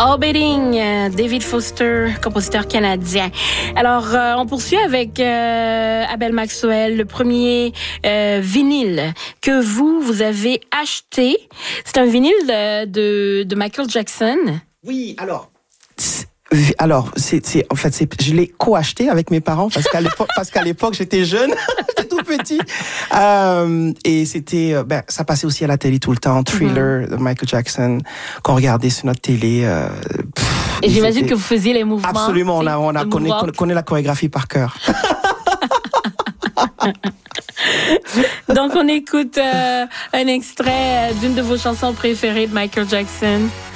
Orbiting, David Foster, compositeur canadien. Alors, on poursuit avec Abel Maxwell, le premier vinyle que vous avez acheté. C'est un vinyle de Michael Jackson. Oui, en fait, je l'ai co-acheté avec mes parents parce qu'à l'époque, j'étais jeune, j'étais tout petit. Et c'était, ça passait aussi à la télé tout le temps, Thriller de Michael Jackson, qu'on regardait sur notre télé. Et j'imagine que vous faisiez les mouvements. Absolument, on connaît la chorégraphie par cœur. Donc, on écoute un extrait d'une de vos chansons préférées de Michael Jackson.